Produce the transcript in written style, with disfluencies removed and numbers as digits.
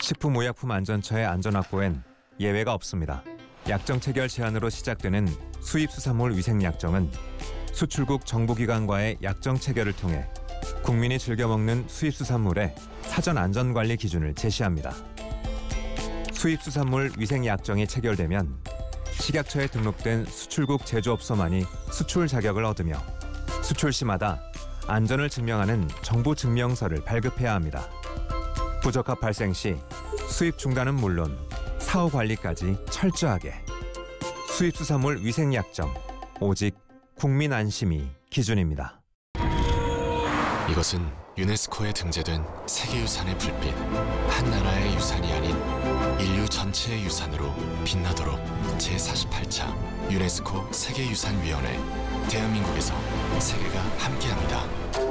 식품의약품안전처의 안전확보엔 예외가 없습니다. 약정 체결 제한으로 시작되는 수입수산물 위생약정은 수출국 정부기관과의 약정 체결을 통해 국민이 즐겨 먹는 수입수산물의 사전 안전관리 기준을 제시합니다. 수입수산물 위생약정이 체결되면 식약처에 등록된 수출국 제조업소만이 수출 자격을 얻으며 수출 시마다 안전을 증명하는 정부 증명서를 발급해야 합니다. 부적합 발생 시 수입 중단은 물론 사후 관리까지 철저하게. 수입수산물 위생약정, 오직 국민 안심이 기준입니다. 이것은 유네스코에 등재된 세계유산의 불빛. 한 나라의 유산이 아닌 인류 전체의 유산으로 빛나도록 제48차 유네스코 세계유산위원회. 대한민국에서 세계가 함께합니다.